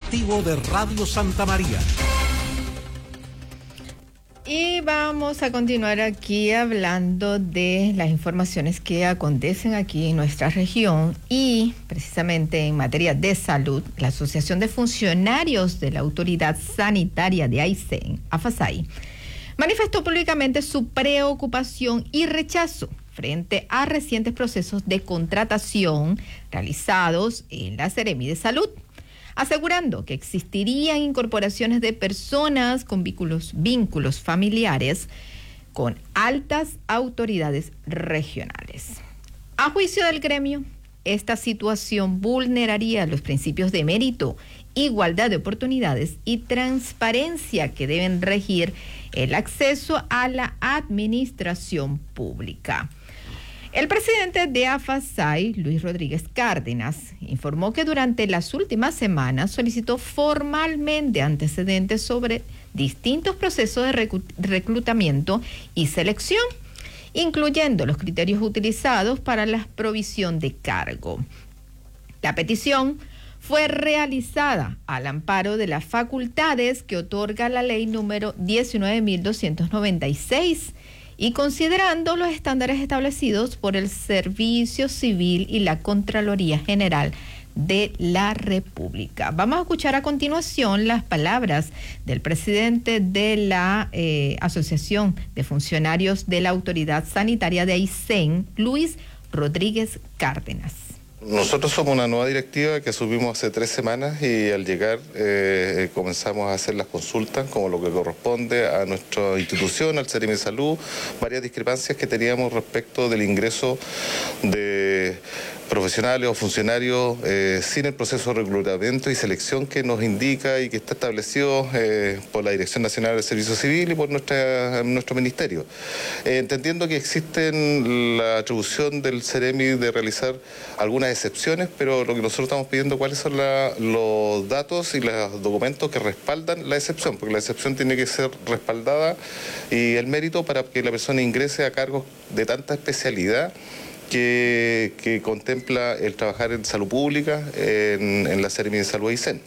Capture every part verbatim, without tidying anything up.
informativo de Radio Santa María. Y vamos a continuar aquí hablando de las informaciones que acontecen aquí en nuestra región y precisamente en materia de salud. La Asociación de Funcionarios de la Autoridad Sanitaria de Aysén, AFASAI, manifestó públicamente su preocupación y rechazo frente a recientes procesos de contratación realizados en la Seremi de Salud, asegurando que existirían incorporaciones de personas con vínculos, vínculos familiares con altas autoridades regionales. A juicio del gremio, esta situación vulneraría los principios de mérito, igualdad de oportunidades y transparencia que deben regir el acceso a la administración pública. El presidente de AFASAI, Luis Rodríguez Cárdenas, informó que durante las últimas semanas solicitó formalmente antecedentes sobre distintos procesos de reclutamiento y selección, incluyendo los criterios utilizados para la provisión de cargo. La petición fue realizada al amparo de las facultades que otorga la ley número diecinueve mil doscientos noventa y seis, y considerando los estándares establecidos por el Servicio Civil y la Contraloría General de la República. Vamos a escuchar a continuación las palabras del presidente de la eh, Asociación de Funcionarios de la Autoridad Sanitaria de Aysén, Luis Rodríguez Cárdenas. Nosotros somos una nueva directiva que asumimos hace tres semanas y al llegar eh, comenzamos a hacer las consultas como lo que corresponde a nuestra institución, al Seremi de Salud, varias discrepancias que teníamos respecto del ingreso de profesionales o funcionarios eh, sin el proceso de reclutamiento y selección que nos indica y que está establecido eh, por la Dirección Nacional del Servicio Civil y por nuestra, nuestro ministerio. Eh, entendiendo que existen la atribución del Seremi de realizar algunas excepciones, pero lo que nosotros estamos pidiendo cuáles son la, los datos y los documentos que respaldan la excepción, porque la excepción tiene que ser respaldada y el mérito para que la persona ingrese a cargos de tanta especialidad Que, que contempla el trabajar en salud pública en, en la Seremi de Salud Aysén.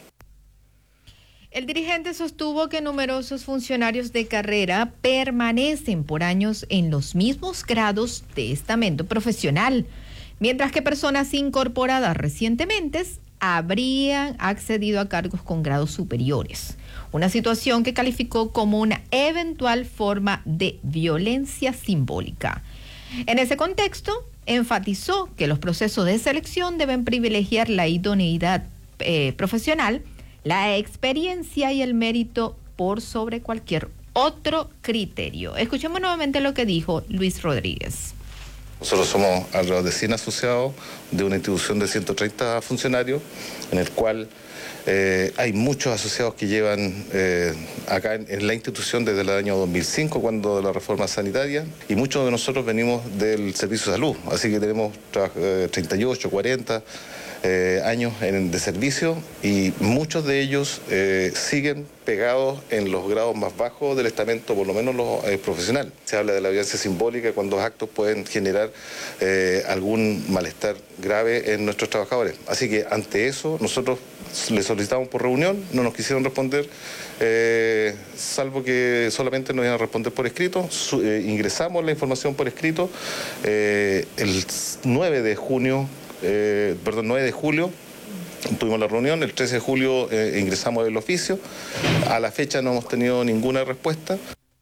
El dirigente sostuvo que numerosos funcionarios de carrera permanecen por años en los mismos grados de estamento profesional, mientras que personas incorporadas recientemente habrían accedido a cargos con grados superiores, una situación que calificó como una eventual forma de violencia simbólica. En ese contexto, enfatizó que los procesos de selección deben privilegiar la idoneidad eh, profesional, la experiencia y el mérito por sobre cualquier otro criterio. Escuchemos nuevamente lo que dijo Luis Rodríguez. Nosotros somos alrededor de cien asociados de una institución de ciento treinta funcionarios, en el cual eh, hay muchos asociados que llevan eh, acá en, en la institución desde el año dos mil cinco, cuando de la reforma sanitaria, y muchos de nosotros venimos del servicio de salud, así que tenemos eh, treinta y ocho, cuarenta eh, años en, de servicio, y muchos de ellos eh, siguen pegados en los grados más bajos del estamento, por lo menos los eh, profesional. Se habla de la violencia simbólica cuando los actos pueden generar eh, algún malestar grave en nuestros trabajadores. Así que ante eso nosotros les solicitamos por reunión, no nos quisieron responder, eh, salvo que solamente nos iban a responder por escrito. Su, eh, ingresamos la información por escrito eh, el nueve de junio, eh, perdón, nueve de julio. Tuvimos la reunión, el trece de julio eh, ingresamos el oficio. A la fecha no hemos tenido ninguna respuesta.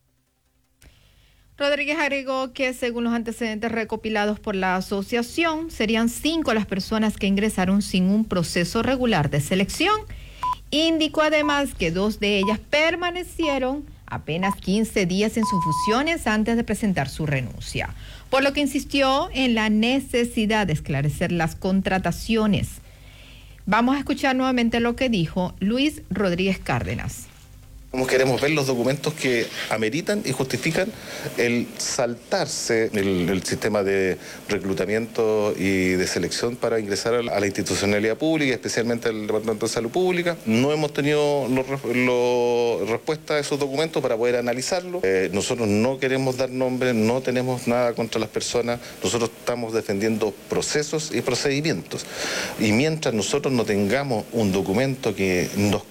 Rodríguez agregó que según los antecedentes recopilados por la asociación, serían cinco las personas que ingresaron sin un proceso regular de selección. Indicó además que dos de ellas permanecieron apenas quince días en sus funciones antes de presentar su renuncia, por lo que insistió en la necesidad de esclarecer las contrataciones. Vamos a escuchar nuevamente lo que dijo Luis Rodríguez Cárdenas. Queremos ver los documentos que ameritan y justifican el saltarse el, el sistema de reclutamiento y de selección para ingresar a la, a la institucionalidad pública, especialmente al Departamento de Salud Pública. No hemos tenido la respuesta a esos documentos para poder analizarlos. Eh, nosotros no queremos dar nombres, no tenemos nada contra las personas. Nosotros estamos defendiendo procesos y procedimientos. Y mientras nosotros no tengamos un documento que nos